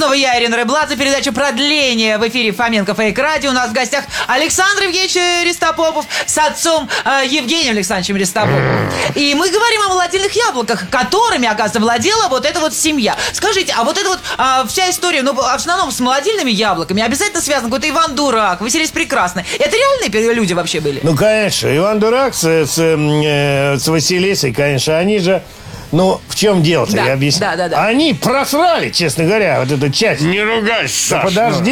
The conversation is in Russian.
снова я, Ирина Рыбладзе, передача «Продление» в эфире Фоменко Фейк Радио. У нас в гостях Александр Евгеньевич Рестопопов с отцом Евгением Александровичем Рестопоповым. И мы говорим о молодильных яблоках, которыми, оказывается, владела вот эта вот семья. Скажите, а вот эта вот вся история, ну, в основном с молодильными яблоками, обязательно связан какой-то Иван Дурак, Василис Прекрасный. Это реальные люди вообще были? Ну, конечно, Иван Дурак с Василисой, конечно, они же... Ну, в чем дело-то, Да, я объясню. да. Они просрали, честно говоря, вот эту часть. Не ругайся, Да Саш. подожди.